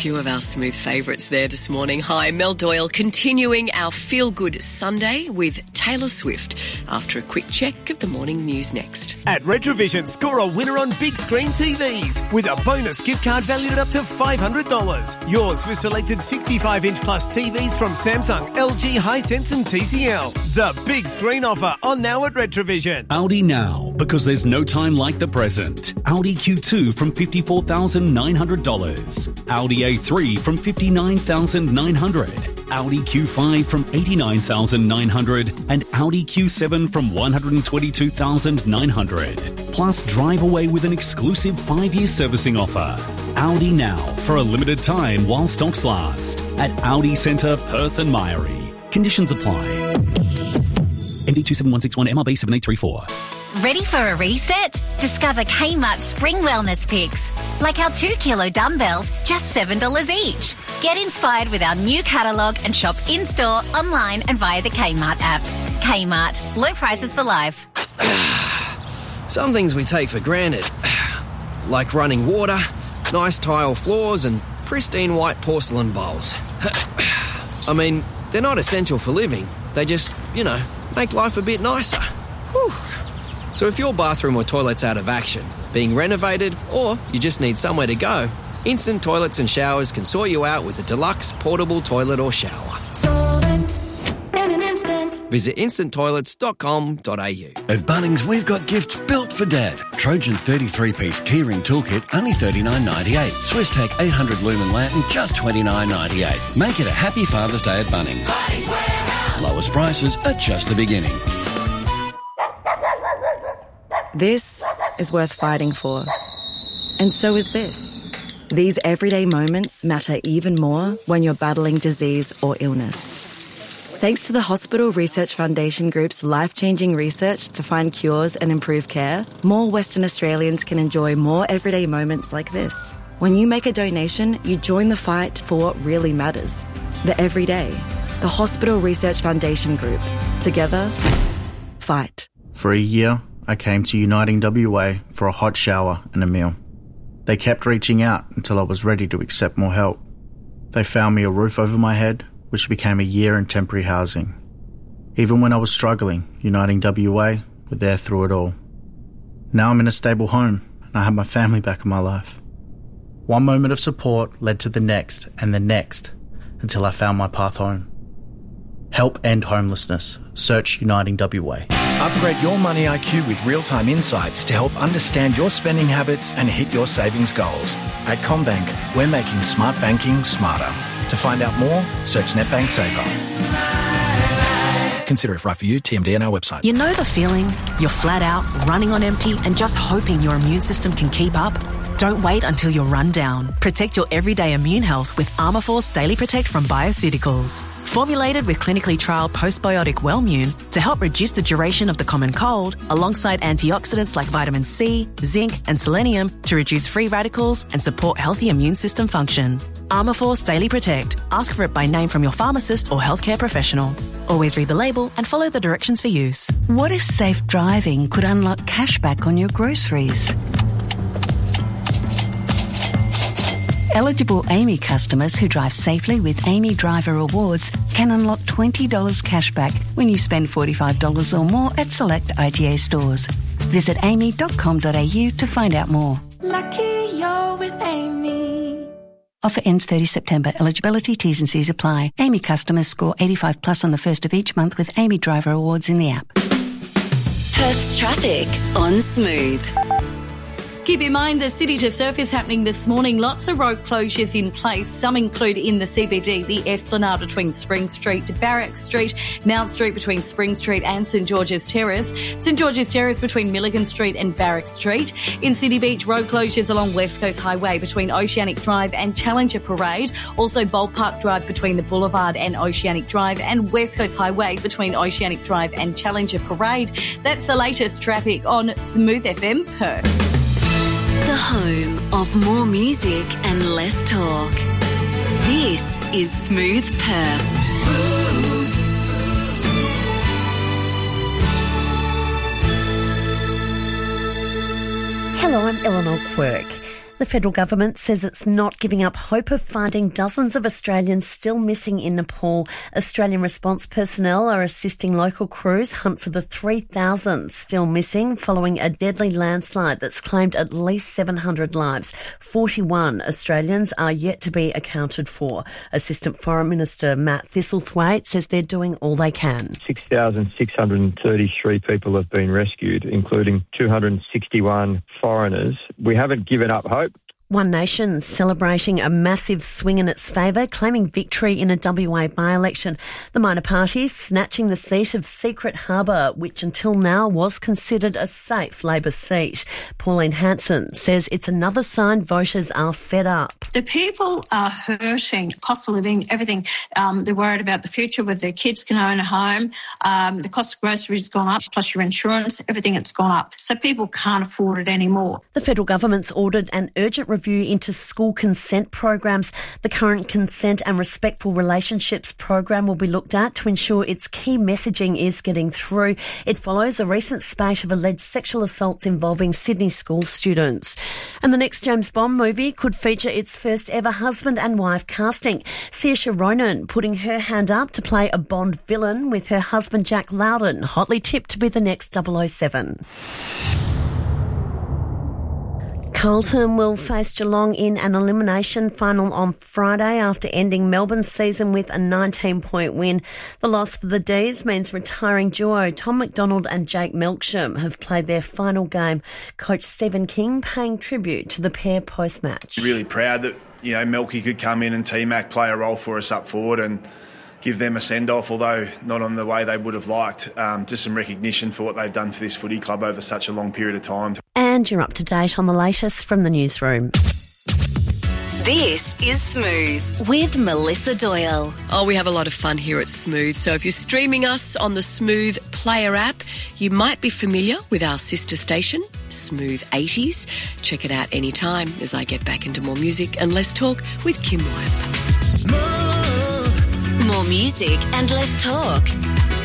few of our smooth favourites there this morning. Hi, Mel Doyle continuing our feel-good Sunday with Taylor Swift after a quick check of the morning news next. At Retrovision, score a winner on big screen TVs with a bonus gift card valued at up to $500. Yours for selected 65-inch plus TVs from Samsung, LG, Hisense and TCL. The big screen offer on now at Retrovision. Audi now, because there's no time like the present. Audi Q2 from $54,900. Audi A3 from $59,900. Audi Q5 from $89,900 and Audi Q7 from $122,900. Plus, drive away with an exclusive 5-year servicing offer. Audi now, for a limited time while stocks last. At Audi Centre, Perth and Myrie. Conditions apply. MD 27161 MRB 7834. Ready for a reset? Discover Kmart's Spring Wellness Picks. Like our 2-kilo dumbbells, just $7 each. Get inspired with our new catalogue and shop in-store, online and via the Kmart app. Kmart. Low prices for life. Some things we take for granted, like running water, nice tile floors and pristine white porcelain bowls. I mean, they're not essential for living. They just, make life a bit nicer. Whew. So if your bathroom or toilet's out of action, being renovated, or you just need somewhere to go, Instant Toilets and Showers can sort you out with a deluxe portable toilet or shower. Solvent in an instant. Visit instanttoilets.com.au. At Bunnings, we've got gifts built for Dad. Trojan 33-piece keyring toolkit, only $39.98. SwissTech 800 lumen lantern, just $29.98. Make it a happy Father's Day at Bunnings. Bunnings Warehouse. Lowest prices are just the beginning. This is worth fighting for. And so is this. These everyday moments matter even more when you're battling disease or illness. Thanks to the Hospital Research Foundation Group's life-changing research to find cures and improve care, more Western Australians can enjoy more everyday moments like this. When you make a donation, you join the fight for what really matters. The everyday. The Hospital Research Foundation Group. Together, fight. For a year, I came to Uniting WA for a hot shower and a meal. They kept reaching out until I was ready to accept more help. They found me a roof over my head, which became a year in temporary housing. Even when I was struggling, Uniting WA were there through it all. Now I'm in a stable home and I have my family back in my life. One moment of support led to the next and the next until I found my path home. Help end homelessness. Search Uniting WA. Upgrade your money IQ with real-time insights to help understand your spending habits and hit your savings goals. At CommBank, we're making smart banking smarter. To find out more, search NetBank Saver. Consider if right for you. TMD on our website. You know the feeling? You're flat out, running on empty and just hoping your immune system can keep up? Don't wait until you're run down. Protect your everyday immune health with Armourforce Daily Protect from Bioceuticals. Formulated with clinically trialled postbiotic Wellmune to help reduce the duration of the common cold, alongside antioxidants like vitamin C, zinc and selenium to reduce free radicals and support healthy immune system function. Armourforce Daily Protect. Ask for it by name from your pharmacist or healthcare professional. Always read the label and follow the directions for use. What if safe driving could unlock cashback on your groceries? Eligible Amy customers who drive safely with Amy Driver Rewards can unlock $20 cashback when you spend $45 or more at select IGA stores. Visit amy.com.au to find out more. Lucky you're with Amy. Offer ends 30 September. Eligibility, T's and C's apply. Amy customers score 85 plus on the first of each month with Amy Driver Awards in the app. Perth's traffic on Smooth. Keep in mind the City to Surf is happening this morning. Lots of road closures in place. Some include in the CBD, the Esplanade between Spring Street to Barrack Street, Mount Street between Spring Street and St George's Terrace, St George's Terrace between Milligan Street and Barrack Street. In City Beach, road closures along West Coast Highway between Oceanic Drive and Challenger Parade. Also Bold Park Drive between the Boulevard and Oceanic Drive, and West Coast Highway between Oceanic Drive and Challenger Parade. That's the latest traffic on Smooth FM Perth. The home of more music and less talk. This is Smooth Perth. Smooth. Hello, I'm Eleanor Quirk. The federal government says it's not giving up hope of finding dozens of Australians still missing in Nepal. Australian response personnel are assisting local crews hunt for the 3,000 still missing following a deadly landslide that's claimed at least 700 lives. 41 Australians are yet to be accounted for. Assistant Foreign Minister Matt Thistlethwaite says they're doing all they can. 6,633 people have been rescued, including 261 foreigners. We haven't given up hope. One Nation's celebrating a massive swing in its favour, claiming victory in a WA by-election. The minor party snatching the seat of Secret Harbour, which until now was considered a safe Labor seat. Pauline Hanson says it's another sign voters are fed up. The people are hurting. Cost of living, everything. They're worried about the future, whether their kids can own a home. The cost of groceries has gone up, plus your insurance, everything has gone up. So people can't afford it anymore. The federal government's ordered an urgent review into school consent programs. The current Consent and Respectful Relationships program will be looked at to ensure its key messaging is getting through. It follows a recent spate of alleged sexual assaults involving Sydney school students. And the next James Bond movie could feature its first ever husband and wife casting. Saoirse Ronan putting her hand up to play a Bond villain, with her husband Jack Lowden hotly tipped to be the next 007. Carlton will face Geelong in an elimination final on Friday after ending Melbourne's season with a 19-point win. The loss for the D's means retiring duo Tom McDonald and Jake Melksham have played their final game. Coach Stephen King paying tribute to the pair post-match. Really proud that, Melky could come in and T-Mac play a role for us up forward and give them a send-off, although not on the way they would have liked. Just some recognition for what they've done for this footy club over such a long period of time. And you're up to date on the latest from the newsroom. This is Smooth with Melissa Doyle. Oh, we have a lot of fun here at Smooth. So if you're streaming us on the Smooth Player app, you might be familiar with our sister station, Smooth 80s. Check it out anytime as I get back into more music and less talk with Kim Wilde. More music and less talk.